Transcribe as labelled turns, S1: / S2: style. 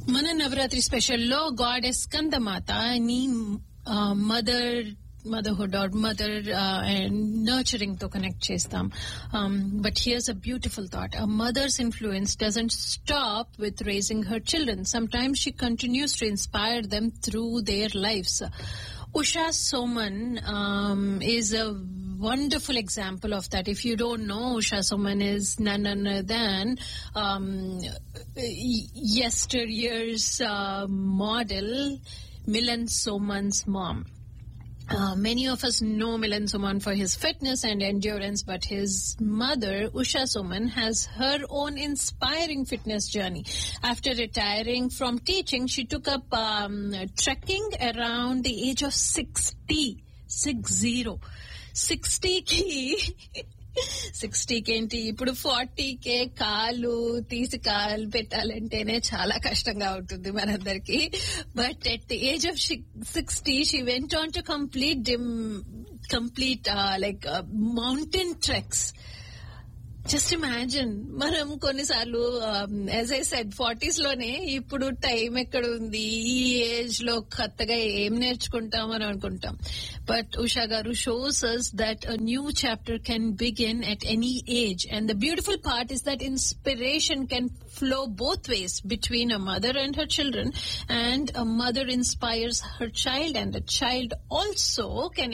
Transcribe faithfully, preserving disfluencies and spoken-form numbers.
S1: మన నవరాత్రి స్పెషల్లో గాడెస్ స్కందమాత ని mother motherhood or mother uh, and nurturing to connect chestam. Um, but here's a beautiful thought. A mother's influence doesn't stop with raising her children. Sometimes she continues to inspire them through their lives. Usha Soman um, is a wonderful example of that. If you don't know, Usha Soman is none other than um, yesteryear's uh, model Milan Soman's mom. Uh, many of us know Milan Soman for his fitness and endurance, but his mother, Usha Soman, has her own inspiring fitness journey. After retiring from teaching, she took up um, trekking around the age of sixty. Six zero. sixty ki సిక్స్టీకి ఏంటి ఇప్పుడు ఫార్టీకే కాలు తీసి కాలు పెట్టాలంటేనే చాలా కష్టంగా ఉంటుంది మనందరికి. But at the age of sixty she went on to complete complete like mountain treks. Just imagine, మనం కొన్నిసార్లు యాజ్ ఐ సెడ్ ఫార్టీస్ లోనే ఇప్పుడు టైం ఎక్కడ ఉంది, ఈ ఏజ్ లో కొత్తగా ఏం నేర్చుకుంటాం అని అనుకుంటాం. బట్ ఉషా గారు shows us that a new chapter can begin at any age, and the beautiful part is that inspiration can flow both ways between a mother and her children, and a mother inspires her child and the child also can